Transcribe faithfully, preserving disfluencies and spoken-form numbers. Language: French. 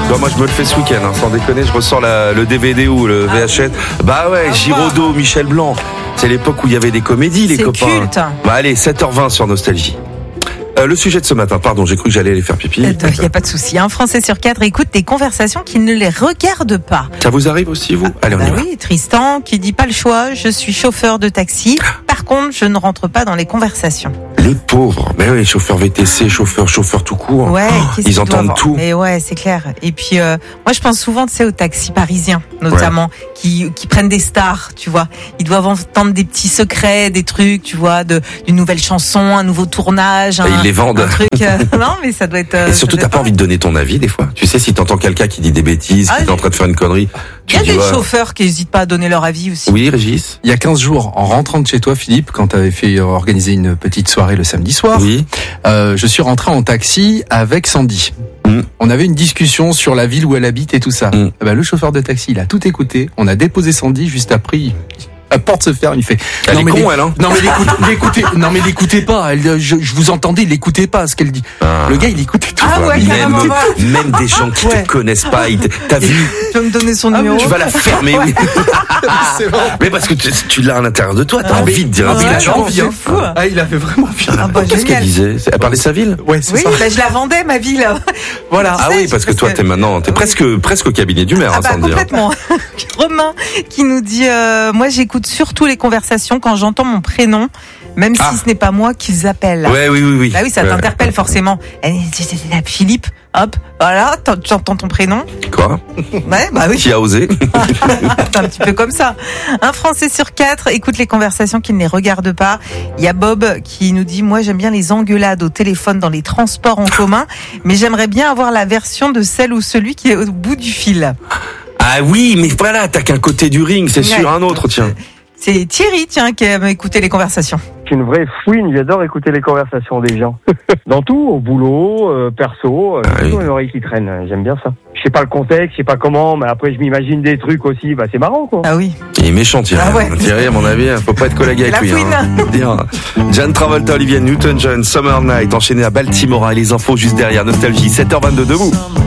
Bah, moi je me le fais ce week-end, hein, sans déconner, je ressors la, le D V D ou le V H S. Bah ouais, Giraudot, Michel Blanc. C'est l'époque où il y avait des comédies, les c'est copains. Culte. Bah allez, sept heures vingt sur Nostalgie. Euh, le sujet de ce matin, pardon, j'ai cru que j'allais aller faire pipi. Il n'y a pas de souci. Un Français sur quatre écoute des conversations qui ne les regardent pas. Ça vous arrive aussi, vous? Allez, on bah y va. Oui, Tristan qui dit pas le choix, je suis chauffeur de taxi. Par contre, je ne rentre pas dans les conversations. Les pauvres, mais oui, chauffeurs V T C, chauffeurs, chauffeurs tout court. Ouais, Oh, qu'est-ce ils qu'ils entendent doivent- tout. Mais ouais, c'est clair. Et puis, euh, moi, je pense souvent, tu sais, aux taxis parisiens, notamment, qui, qui prennent des stars, tu vois. Ils doivent entendre des petits secrets, des trucs, tu vois, de, d'une nouvelle chanson, un nouveau tournage. Et Un, ils les vendent. un truc, euh, non, mais ça doit être. euh, Et ça surtout, doit t'as être pas envie de donner ton avis, des fois. Tu sais, si t'entends quelqu'un qui dit des bêtises, Ah, qui est en train de faire une connerie, Il tu y a dis, des ouais. chauffeurs qui n'hésitent pas à donner leur avis aussi. Oui, Régis? Il y a quinze jours, en rentrant de chez toi, Philippe, quand tu avais fait organiser une petite soirée le samedi soir, Oui. euh, je suis rentré en taxi avec Sandy. Mm. On avait une discussion sur la ville où elle habite et tout ça. Mm. Eh ben, le chauffeur de taxi, il a tout écouté. On a déposé Sandy juste après. Il... À porte se faire, il fait. Elle non, est mais con, l'éc- elle, hein? Non mais l'écoutez, l'écoutez, non mais l'écoutez pas. Elle, je, je vous entendais, l'écoutez pas ce qu'elle dit. Ah. Le gars, il écoutait tout. Ah ouais, même, carrément. même des gens qui Ouais. te connaissent pas, ils te- t'as vu, Tu vas me donner son Ah, numéro. tu vas la fermer, oui. C'est vrai. Mais parce que tu, tu l'as à l'intérieur de toi, t'as Ah, envie de dire un ouais, truc. il a c'est envie, hein. fou. Ah, il avait vraiment envie. Ah bah, Qu'est-ce qu'elle génial. disait? Elle parlait de sa ville? Ouais, c'est Oui, ça. bah, je la vendais, ma ville. Voilà. Ah sais, oui, parce que parce toi, que- t'es maintenant, t'es Oui. presque, presque au cabinet du maire, Ah hein, bah sans le dire. complètement. Romain qui nous dit euh, moi j'écoute surtout les conversations quand j'entends mon prénom, même Ah. si ce n'est pas moi qu'ils appellent. Ouais, oui, oui, oui. Bah oui, ça Ouais. t'interpelle forcément. Eh, c'est- c'est- c'est Philippe, hop, voilà, t'en- tu entends ton prénom. Quoi? Ouais, bah oui, Qui a osé? c'est un petit peu comme ça. Un Français sur quatre écoute les conversations qui ne les regardent pas. Il y a Bob qui nous dit moi j'aime bien les engueulades au téléphone dans les transports en commun, mais j'aimerais bien avoir la version de celle ou celui qui est au bout du fil. Ah oui, mais voilà, t'as qu'un côté du ring, c'est sûr, Ouais. un autre, tiens. C'est Thierry, tiens, qui aime écouter les conversations. Je suis une vraie fouine, j'adore écouter les conversations des gens. Dans tout, au boulot, euh, perso, euh, Ah j'ai oui. toujours une oreille qui traîne, j'aime bien ça. Je sais pas le contexte, je sais pas comment, mais après je m'imagine des trucs aussi, bah c'est marrant quoi. Ah oui. Il est méchant, Thierry. Ah ouais. Thierry, à mon avis, faut pas être collègue avec La lui. fouine. Hein. Dire. John Travolta, Olivia Newton-John, Summer Night, enchaîné à Baltimore et les infos juste derrière. Nostalgie, sept heures vingt-deux, debout.